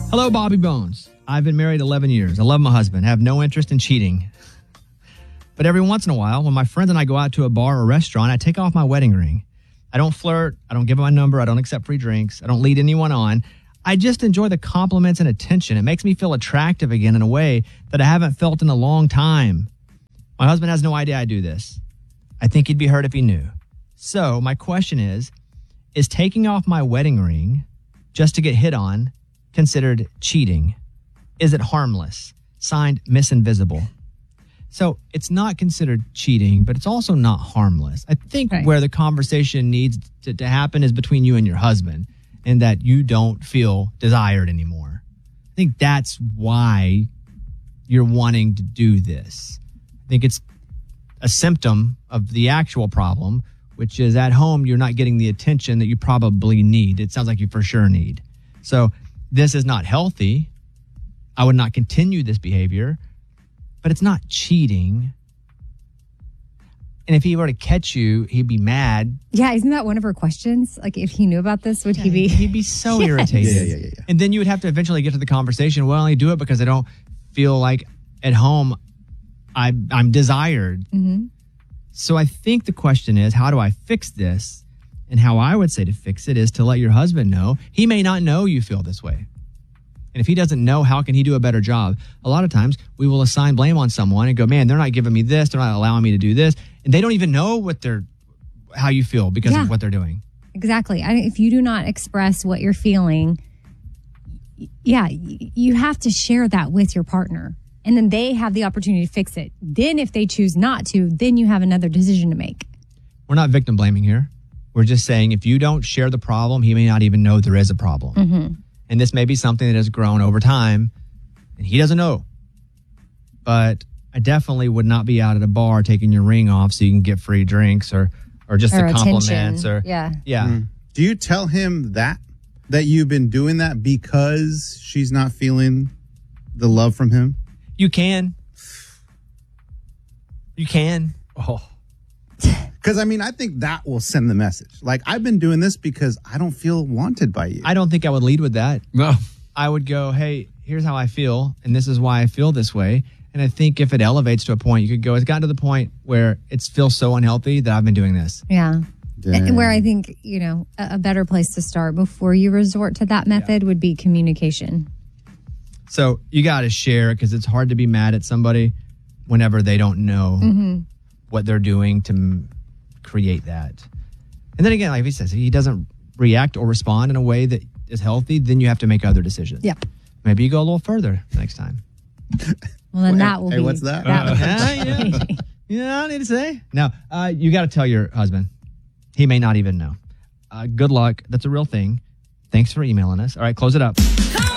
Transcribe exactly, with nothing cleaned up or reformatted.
Hello, Bobby Bones. I've been married eleven years. I love my husband. I have no interest in cheating. But every once in a while, when my friends and I go out to a bar or restaurant, I take off my wedding ring. I don't flirt. I don't give my number. I don't accept free drinks. I don't lead anyone on. I just enjoy the compliments and attention. It makes me feel attractive again in a way that I haven't felt in a long time. My husband has no idea I do this. I think he'd be hurt if he knew. So my question is, is taking off my wedding ring just to get hit on considered cheating? Is it harmless? Signed, Miss Invisible. So it's not considered cheating, but it's also not harmless. I think right. where the conversation needs to, to happen is between you and your husband, and that you don't feel desired anymore. I think that's why you're wanting to do this. I think it's a symptom of the actual problem, which is at home, you're not getting the attention that you probably need. It sounds like you for sure need. So this is not healthy. I would not continue this behavior. But it's not cheating. And if he were to catch you, he'd be mad. Yeah, isn't that one of her questions? Like, if he knew about this, would yeah, he be? He'd be so yes. irritated. Yeah, yeah, yeah, yeah. And then you would have to eventually get to the conversation. Well, I only do it because I don't feel like at home I, I'm desired. Mm-hmm. So I think the question is, how do I fix this? And how I would say to fix it is to let your husband know. He may not know you feel this way. And if he doesn't know, how can he do a better job? A lot of times we will assign blame on someone and go, man, they're not giving me this. They're not allowing me to do this. And they don't even know what they're, how you feel because yeah. of what they're doing. Exactly. I, if you do not express what you're feeling, yeah, you have to share that with your partner. And then they have the opportunity to fix it. Then if they choose not to, then you have another decision to make. We're not victim blaming here. We're just saying if you don't share the problem, he may not even know there is a problem. Mm-hmm. And this may be something that has grown over time, and he doesn't know. But I definitely would not be out at a bar taking your ring off so you can get free drinks or or just or the compliments. attention. Or yeah. Yeah. Mm. Do you tell him that? That you've been doing that because she's not feeling the love from him? You can. You can. Oh. Because, I mean, I think that will send the message. Like, I've been doing this because I don't feel wanted by you. I don't think I would lead with that. No. I would go, hey, here's how I feel, and this is why I feel this way. And I think if it elevates to a point, you could go, it's gotten to the point where it feels so unhealthy that I've been doing this. Yeah. Dang. And where I think, you know, a, a better place to start before you resort to that method yeah. would be communication. So you got to share it because it's hard to be mad at somebody whenever they don't know mm-hmm. what they're doing to m- create that. And then again, like he says, if he doesn't react or respond in a way that is healthy, then you have to make other decisions. Yep. Maybe you go a little further next time. Well, then Wait, that will hey, be. what's that? that Uh, yeah, yeah. yeah, I need to say. Now, uh, you got to tell your husband. He may not even know. Uh, good luck. That's a real thing. Thanks for emailing us. All right, close it up.